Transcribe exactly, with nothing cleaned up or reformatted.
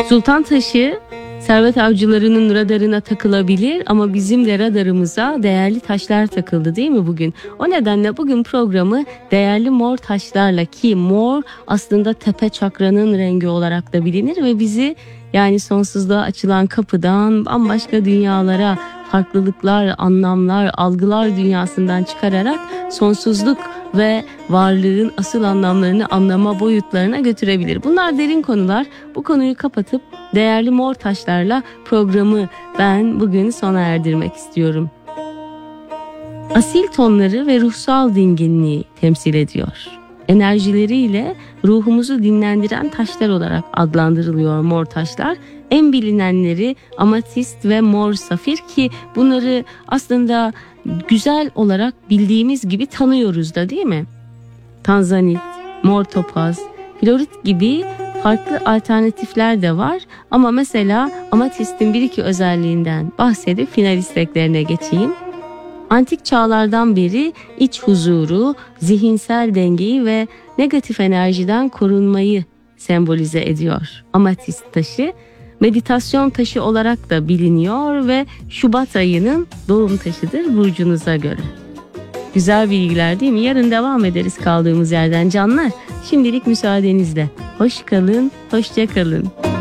Sultan taşı servet avcılarının radarına takılabilir ama bizim de radarımıza değerli taşlar takıldı değil mi bugün? O nedenle bugün programı değerli mor taşlarla, ki mor aslında tepe çakranın rengi olarak da bilinir ve bizi yani sonsuzluğa açılan kapıdan bambaşka dünyalara, farklılıklar, anlamlar, algılar dünyasından çıkararak sonsuzluk ve varlığın asıl anlamlarını anlama boyutlarına götürebilir. Bunlar derin konular. Bu konuyu kapatıp değerli mor taşlarla programı ben bugün sona erdirmek istiyorum. Asil tonları ve ruhsal dinginliği temsil ediyor. Enerjileriyle ruhumuzu dinlendiren taşlar olarak adlandırılıyor mor taşlar. En bilinenleri amatist ve mor safir, ki bunları aslında güzel olarak bildiğimiz gibi tanıyoruz da değil mi? Tanzanit, mor topaz, florit gibi farklı alternatifler de var. Ama mesela amatistin bir iki özelliğinden bahsedip final isteklerine geçeyim. Antik çağlardan beri iç huzuru, zihinsel dengeyi ve negatif enerjiden korunmayı sembolize ediyor. Amatist taşı meditasyon taşı olarak da biliniyor ve Şubat ayının doğum taşıdır burcunuza göre. Güzel bilgiler değil mi? Yarın devam ederiz kaldığımız yerden canlar. Şimdilik müsaadenizle. Hoş kalın, hoşça kalın.